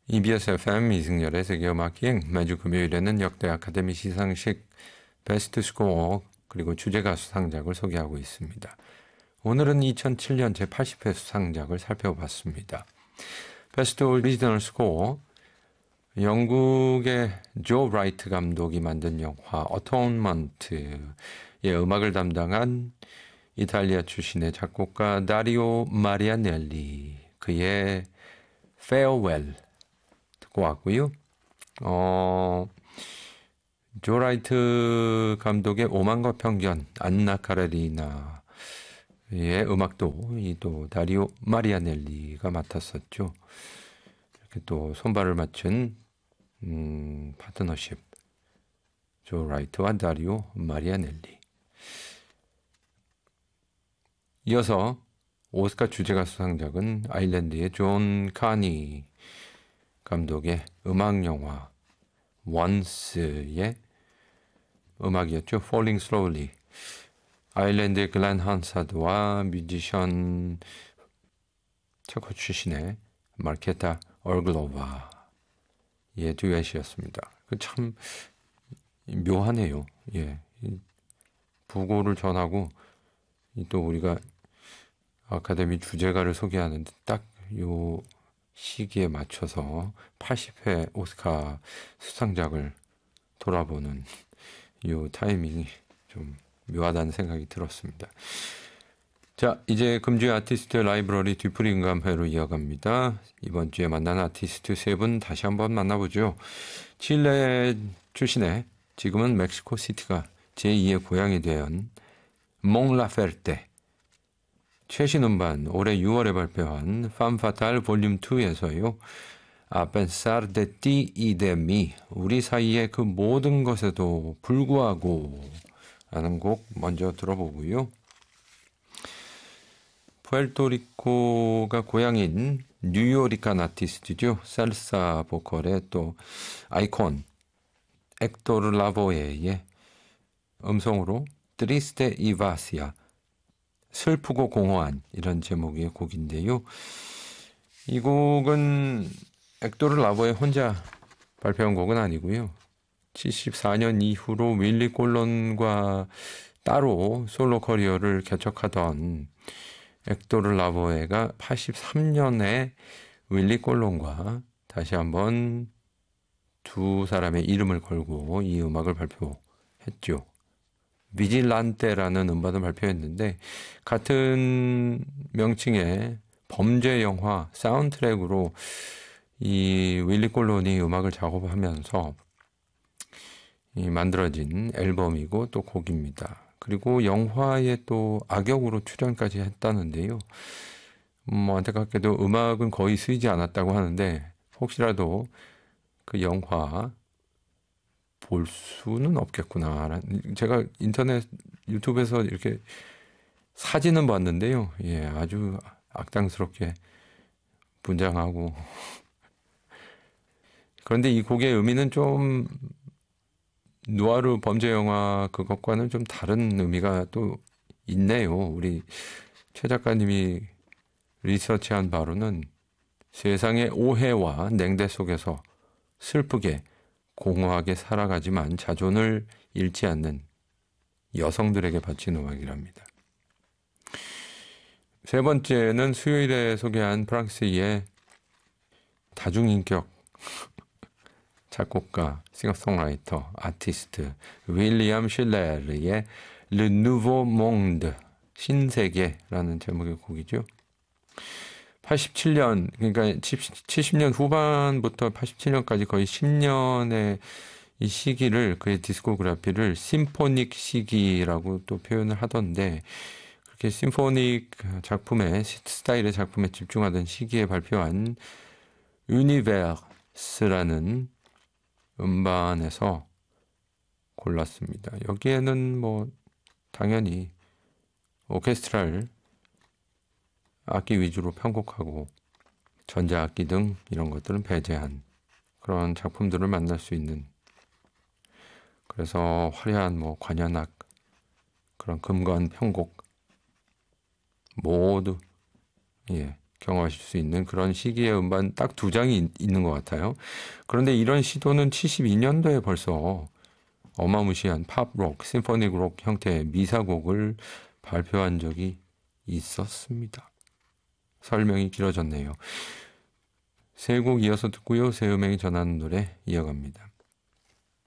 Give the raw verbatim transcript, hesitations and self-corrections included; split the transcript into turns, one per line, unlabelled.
이비에스 에프엠 이승열의 세계음악기행, 매주 금요일에는 역대 아카데미 시상식 베스트 스코어 그리고 주제가 수상작을 소개하고 있습니다. 오늘은 이천칠 년 제팔십 회 수상작을 살펴봤습니다. 베스트 오리지널 스코어, 영국의 조 라이트 감독이 만든 영화 어토먼트의 음악을 담당한 이탈리아 출신의 작곡가 다리오 마리아넬리, 그의 Farewell 듣고 왔고요. 어, 조 라이트 감독의 오만과 편견, 안나 카레리나의 음악도 이 또 다리오 마리아넬리가 맡았었죠. 이렇게 또 손발을 맞춘 음, 파트너십, 조 라이트와 다리오 마리아넬리. 이어서 오스카 주제가 수상작은 아일랜드의 존 카니 감독의 음악영화 원스의 음악이었죠. Falling Slowly. 아일랜드의 글렌 한사드와 뮤지션 체코 출신의 마르케타 얼글로바의 듀엣이었습니다. 그 참 묘하네요. 예, 부고를 전하고 또 우리가 아카데미 주제가를 소개하는데 딱 요 시기에 맞춰서 팔십 회 오스카 수상작을 돌아보는 요 타이밍이 좀 묘하다는 생각이 들었습니다. 자, 이제 금주의 아티스트 라이브러리 뒤풀이 음감회로 이어갑니다. 이번 주에 만난 아티스트 세 분 다시 한번 만나보죠. 칠레 출신의, 지금은 멕시코 시티가 제이의 고향이 된 몽라페르테, 최신 음반 올해 유월에 발표한 팜파탈 볼륨 투에서요. A pensar de ti y de mí, 우리 사이의 그 모든 것에도 불구하고 라는 곡 먼저 들어보고요. 푸에르토리코가 고향인 뉴요리칸 아티스트죠. 살사 보컬의 또 아이콘 엑토르 라보에의 음성으로 트리스테 이 바시아, 슬프고 공허한, 이런 제목의 곡인데요. 이 곡은 엑토르 라보에 혼자 발표한 곡은 아니고요. 칠십사 년 이후로 윌리 꼴론과 따로 솔로 커리어를 개척하던 엑토르 라보에가 팔십삼 년에 윌리 꼴론과 다시 한번 두 사람의 이름을 걸고 이 음악을 발표했죠. 비질란테라는 음반을 발표했는데 같은 명칭의 범죄 영화 사운드트랙으로 이 윌리 꼴론이 음악을 작업하면서 이 만들어진 앨범이고 또 곡입니다. 그리고 영화에 또 악역으로 출연까지 했다는데요. 뭐 안타깝게도 음악은 거의 쓰이지 않았다고 하는데 혹시라도 그 영화 볼 수는 없겠구나. 제가 인터넷 유튜브에서 이렇게 사진은 봤는데요. 예, 아주 악당스럽게 분장하고. 그런데 이 곡의 의미는 좀 누아르 범죄 영화 그것과는 좀 다른 의미가 또 있네요. 우리 최 작가님이 리서치한 바로는 세상의 오해와 냉대 속에서 슬프게 공허하게 살아가지만 자존을 잃지 않는 여성들에게 바친 음악이랍니다. 세 번째는 수요일에 소개한 프랑스의 다중인격 작곡가, 싱어송라이터, 아티스트 윌리엄 실레르의 Le Nouveau Monde, 신세계라는 제목의 곡이죠. 팔십칠 년, 그러니까 칠십 년 후반부터 팔십칠 년까지 거의 십 년의 이 시기를, 그의 디스코그래피를 심포닉 시기라고 또 표현을 하던데, 그렇게 심포닉 작품의 스타일의 작품에 집중하던 시기에 발표한 유니베르스라는 음반에서 골랐습니다. 여기에는 뭐 당연히 오케스트라를 악기 위주로 편곡하고 전자악기 등 이런 것들은 배제한 그런 작품들을 만날 수 있는, 그래서 화려한 뭐 관현악, 그런 금관 편곡 모두 예 경험하실 수 있는 그런 시기의 음반 딱 두 장이 있는 것 같아요. 그런데 이런 시도는 칠십이 년도에 벌써 어마무시한 팝, 록, 심포닉 록 형태의 미사곡을 발표한 적이 있었습니다. 설명이 길어졌네요. 세 곡 이어서 듣고요. 새 음악이 전하는 노래 이어갑니다.